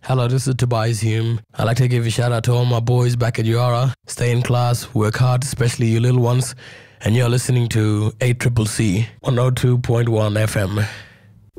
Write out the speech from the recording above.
Hello, this is Tobias Hume. I'd like to give a shout out to all my boys back at Yara. Stay in class, work hard, especially you little ones. And you're listening to ACCC 102.1 FM.